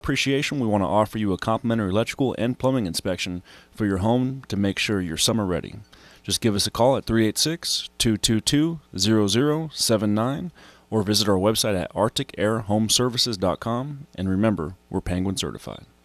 appreciation, we want to offer you a complimentary electrical and plumbing inspection for your home to make sure you're summer ready. Just give us a call at 386-222-0079 or visit our website at arcticairhomeservices.com. And remember, we're Penguin certified.